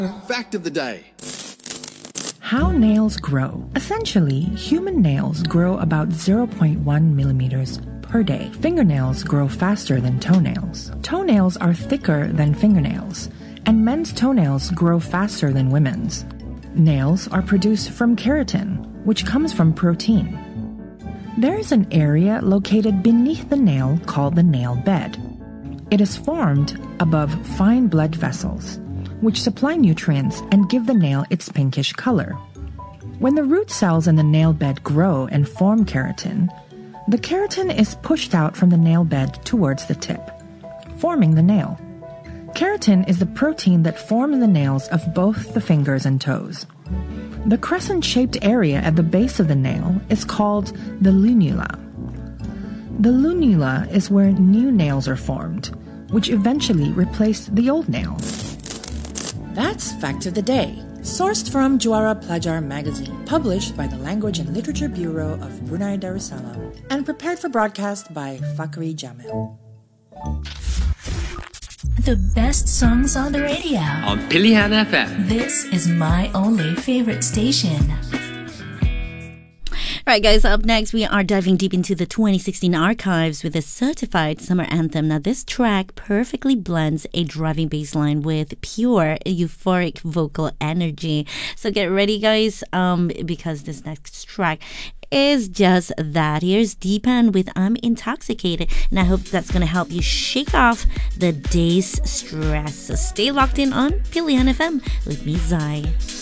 Fact of the day. How nails grow. Essentially, human nails grow about 0.1 millimeters per day. Fingernails grow faster than toenails. Toenails are thicker than fingernails, and men's toenails grow faster than women's. Nails are produced from keratin, which comes from protein. There is an area located beneath the nail called the nail bed. It is formed above fine blood vessels, which supply nutrients and give the nail its pinkish color. When the root cells in the nail bed grow and form keratin, the keratin is pushed out from the nail bed towards the tip, forming the nail. Keratin is the protein that forms the nails of both the fingers and toes. The crescent-shaped area at the base of the nail is called the lunula. The lunula is where new nails are formed, which eventually replace the old nail. That's Fact of the Day, sourced from Juara Pelajar magazine, published by the Language and Literature Bureau of Brunei Darussalam, and prepared for broadcast by Fakri Jamil. The best songs on the radio. On Pilihan FM. This is my only favorite station. Right, guys, up next, we are diving deep into the 2016 archives with a certified summer anthem. Now, this track perfectly blends a driving bass line with pure euphoric vocal energy. So get ready, guys, because this next track is just that. Here's Deepan with I'm Intoxicated, and I hope that's going to help you shake off the day's stress. So stay locked in on Pilihan FM with me, Zai.